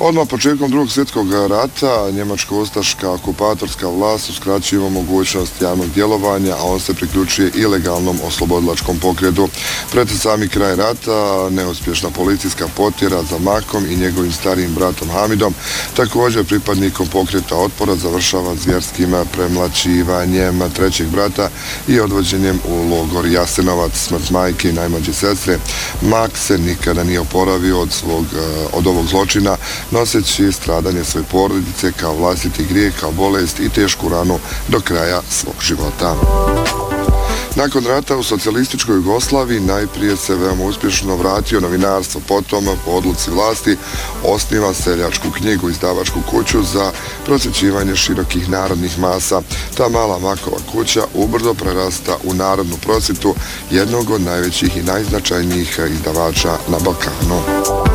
Odmah početkom Drugog svjetskog rata njemačka ustaška okupatorska vlast uskraćuje mogućnost javnog djelovanja, a on se priključuje ilegalnom oslobodilačkom pokretu. Pred sami kraj rata neuspješna policijska potjera za Makom i njegovim starijim bratom Hamidom, također pripadnikom pokreta otpora, završava zvjerskim premlaćivanjem trećeg brata i odvođenjem u logor Jasenovac. Smrt majke i najmlađe sestre, Mak se nikada nije oporavio od ovog zločina, noseći stradanje svoje porodice kao vlastiti grijeh, kao bolest i tešku ranu do kraja svog života. Nakon rata u socijalističkoj Jugoslaviji najprije se veoma uspješno vratio novinarstvo, potom po odluci vlasti osniva seljačku knjigu, izdavačku kuću za prosvjećivanje širokih narodnih masa. Ta mala Makova kuća ubrzo prerasta u narodnu prosvjetu jednog od najvećih i najznačajnijih izdavača na Balkanu.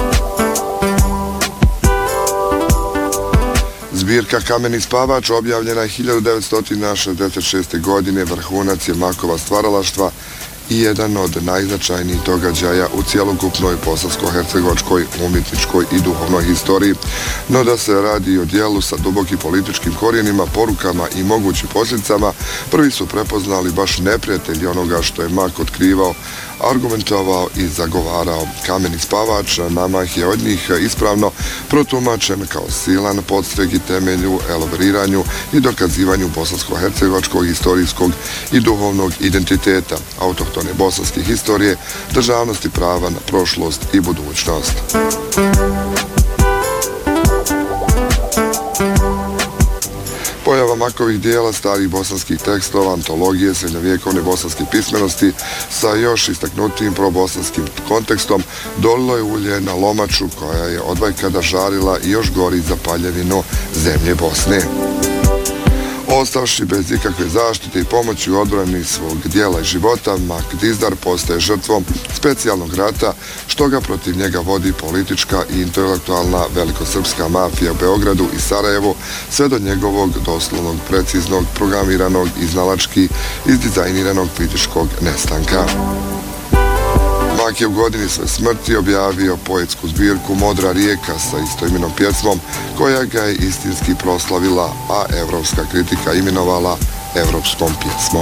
Zbirka Kameni spavač objavljena je 1966. godine, vrhunac je Makova stvaralaštva i jedan od najznačajnijih događaja u cjelokupnoj bosansko-hercegovačkoj umjetničkoj i duhovnoj historiji. No da se radi o dijelu sa dubokim političkim korijenima, porukama i mogućim posljedicama, prvi su prepoznali baš neprijatelji onoga što je Mak otkrivao, argumentovao i zagovarao. Kameni spavač namah je od njih ispravno protumačen kao silan podstrek i temelju elaboriranju i dokazivanju bosansko-hercegovačkog historijskog i duhovnog identiteta, autohtone bosanske historije, državnosti prava na prošlost i budućnost. Pojava Makovih dijela, starih bosanskih tekstova, antologije srednjovjekovne bosanske pismenosti sa još istaknutim probosanskim kontekstom dolilo je ulje na lomaču koja je odvajkada žarila i još gori za paljevinu zemlje Bosne. Ostavši bez ikakve zaštite i pomoći u odbrani svog dijela i života, Mak Dizdar postaje žrtvom specijalnog rata, što ga protiv njega vodi politička i intelektualna velikosrpska mafija u Beogradu i Sarajevu, sve do njegovog doslovnog, preciznog, programiranog, iznalački, izdizajniranog fizičkog nestanka. Mak je u godini svoje smrti objavio poetsku zbirku Modra rijeka sa istoimenom pjesmom, koja ga je istinski proslavila, a evropska kritika imenovala evropskom pjesmom.